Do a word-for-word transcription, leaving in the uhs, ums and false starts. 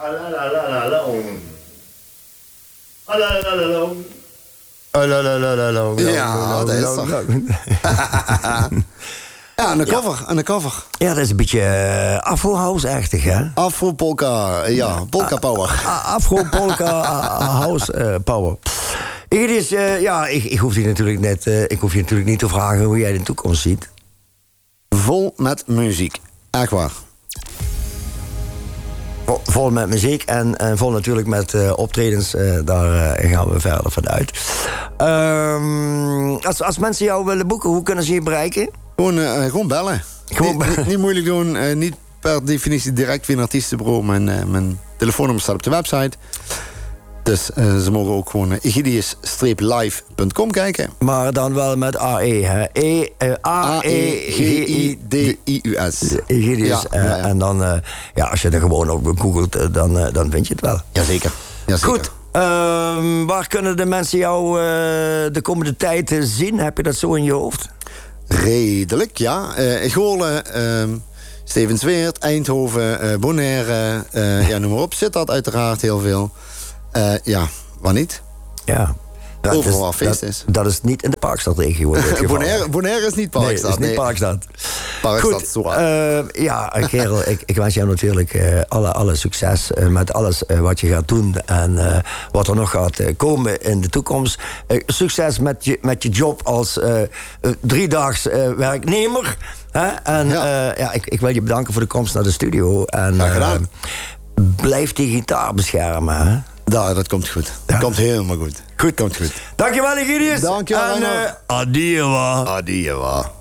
Ja, dat is toch. Ja, en de cover, en de cover. Ja, dat is een beetje uh, Afro-house-achtig, hè? Afro-polka, ja, polka-power. Uh, Afro-polka-house-power. Egidius, uh, ja, ik, ik hoef je natuurlijk net, uh, ik hoef je natuurlijk niet te vragen hoe jij de toekomst ziet. Vol met muziek, echt waar. Vol, vol met muziek en, en vol natuurlijk met uh, optredens, uh, daar uh, gaan we verder vanuit. Um, als, als mensen jou willen boeken, hoe kunnen ze je bereiken? Gewoon, uh, gewoon bellen. Gewoon niet, niet, niet moeilijk doen. Uh, niet per definitie direct via een artiestenbureau. Mijn, uh, mijn telefoonnummer staat op de website. Dus uh, ze mogen ook gewoon uh, egidius live punt com kijken. Maar dan wel met A E, hè? E, uh, A E G I D I U S. Egidius. Ja, uh, ja, ja. En dan, uh, ja, als je er gewoon op googelt, uh, dan, uh, dan vind je het wel. Jazeker. Jazeker. Goed. Uh, waar kunnen de mensen jou uh, de komende tijd uh, zien? Heb je dat zo in je hoofd? Redelijk, ja. Uh, Goorlen, uh, Stevensweert, Eindhoven, uh, Bonaire, uh, ja, noem maar op. Zit dat uiteraard heel veel. Uh, ja, waar niet? Ja. Dat Overal waar feest dat, is. Dat is niet in de Parkstad-regio. Bonaire, Bonaire is niet Parkstad. Nee, is niet nee. Parkstad. Parkstad, goed, zo. Uh, ja, kerel, ik, ik wens jou natuurlijk uh, alle, alle succes uh, met alles uh, wat je gaat doen en uh, wat er nog gaat uh, komen in de toekomst. Uh, succes met je, met je job als uh, uh, driedaags uh, werknemer. Hè? En ja. Uh, ja, ik, ik wil je bedanken voor de komst naar de studio. En uh, blijf die gitaar beschermen, hè? Ja, dat komt goed. Dat ja. komt helemaal goed. Goed. Komt goed. Dankjewel, Egidius. Dankjewel. En uh, adieu, wa. Adieu, wa.